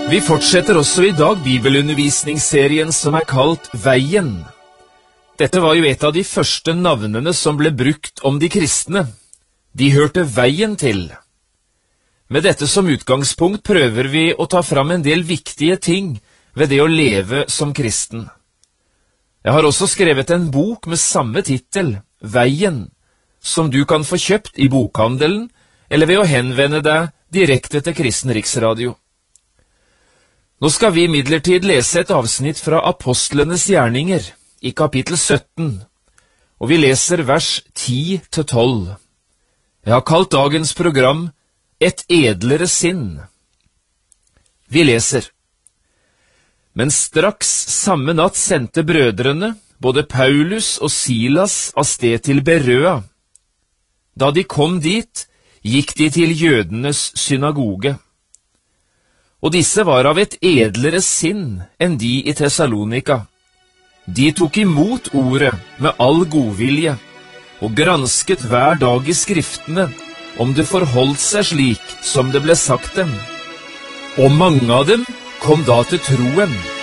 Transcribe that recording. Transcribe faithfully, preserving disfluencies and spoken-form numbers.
Vi fortsetter også i dag bibelundervisningsserien som er kalt Veien. Dette var jo et av de første navnene som ble brukt om de kristne. De hørte veien til. Med dette som utgangspunkt prøver vi å ta fram en del viktige ting ved det å leve som kristen. Jeg har også skrevet en bok med samme titel, Veien, som du kan få kjøpt i bokhandelen, eller ved å henvende deg direkte til Kristen Riksradio. Nå skal vi imidlertid lese et avsnitt fra Apostlenes gjerninger i kapittel sytten, og vi leser vers ti til tolv. Jeg har kalt dagens program Et edlere sinn. Vi leser: Men straks samme natt sendte brødrene, både Paulus og Silas, av sted til Berøa. Da de kom dit, gikk de til jødenes synagoge. Og disse var av et edlere sinn enn de i Thessalonika. De tok imot ordet med all godvilje, og gransket hver dag i skriftene, om det forholdt seg slik som det ble sagt dem. Og mange av dem kom da til troen.